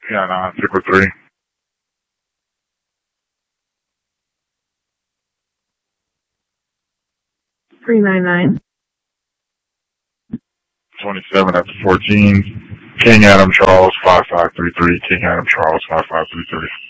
Yeah, 963. 399. 27 after 14. King Adam Charles 5533. King Adam Charles 5533.